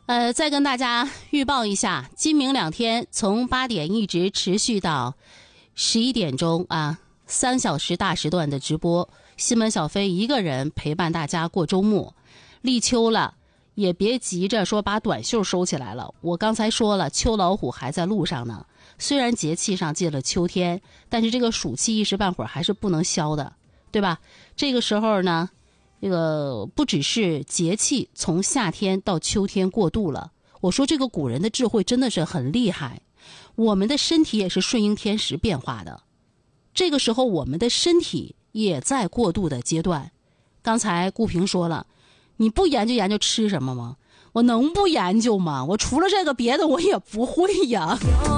再跟大家预报一下，今明2天从8点一直持续到11点钟啊，3小时大时段的直播，西门小飞一个人陪伴大家过周末。立秋了，也别急着说把短袖收起来了。我刚才说了，秋老虎还在路上呢。虽然节气上进了秋天，但是这个暑气一时半会儿还是不能消的，对吧？这个时候呢，这个不只是节气从夏天到秋天过渡了。我说这个古人的智慧真的是很厉害，我们的身体也是顺应天时变化的。这个时候我们的身体也在过渡的阶段。刚才顾平说了，你不研究研究吃什么吗？我能不研究吗？我除了这个别的我也不会呀。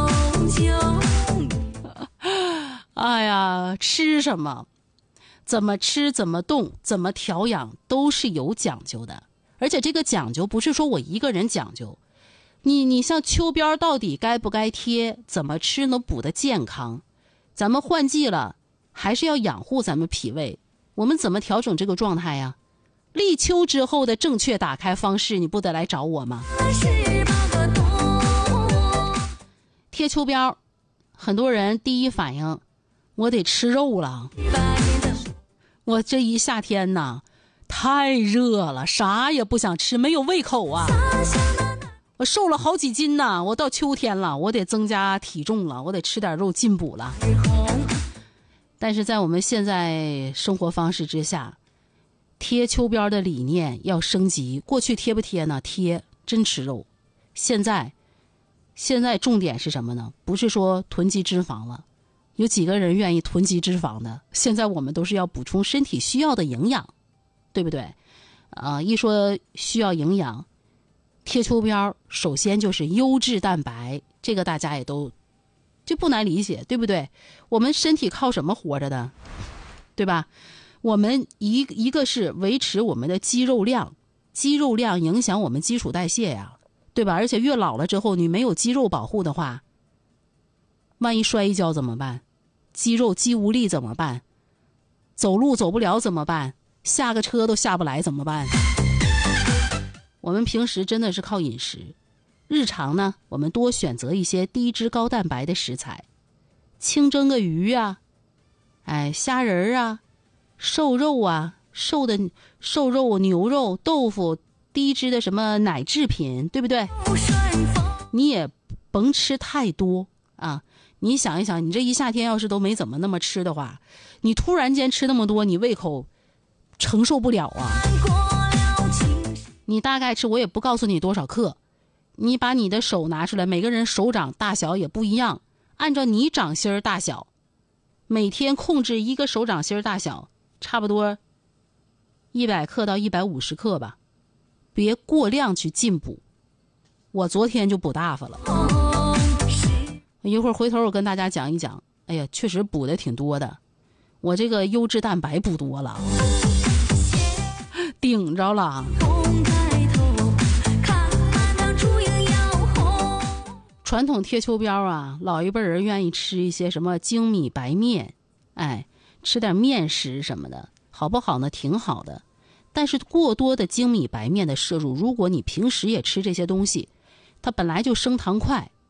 哎呀，吃什么，怎么吃，怎么动，怎么调养，都是有讲究的。而且这个讲究不是说我一个人讲究，你像秋膘到底该不该贴，怎么吃能补得健康，咱们换季了还是要养护咱们脾胃，我们怎么调整这个状态呀？立秋之后的正确打开方式，你不得来找我吗？贴秋膘，很多人第一反应，我得吃肉了。我这一夏天呐，太热了，啥也不想吃，没有胃口啊。我瘦了好几斤呐，我到秋天了，我得增加体重了，我得吃点肉进补了。但是在我们现在生活方式之下，贴秋膘的理念要升级。过去贴不贴呢？贴，真吃肉。现在重点是什么呢？不是说囤积脂肪了，有几个人愿意囤积脂肪的？现在我们都是要补充身体需要的营养，对不对？一说需要营养，贴秋膘首先就是优质蛋白，这个大家也都就不难理解，对不对？我们身体靠什么活着的，对吧？我们一个是维持我们的肌肉量，肌肉量影响我们基础代谢呀，对吧？而且越老了之后，你没有肌肉保护的话，万一摔一跤怎么办？肌无力怎么办？走路走不了怎么办？下个车都下不来怎么办？我们平时真的是靠饮食，日常呢，我们多选择一些低脂高蛋白的食材，清蒸个鱼啊，虾仁啊，瘦肉啊，瘦肉、牛肉、豆腐，低脂的什么奶制品，对不对？你也甭吃太多啊！你想一想，你这一夏天要是都没怎么那么吃的话，你突然间吃那么多，你胃口承受不了啊！你大概吃，我也不告诉你多少克，你把你的手拿出来，每个人手掌大小也不一样，按照你掌心大小，每天控制一个手掌心大小，差不多100克到150克吧，别过量去进补。我昨天就补大发了，一会儿回头我跟大家讲一讲。哎呀，确实补的挺多的，我这个优质蛋白补多了，顶着了。传统贴秋膘啊，老一辈人愿意吃一些什么精米白面，吃点面食什么的，好不好呢？挺好的。但是过多的精米白面的摄入，如果你平时也吃这些东西，它本来就升糖快，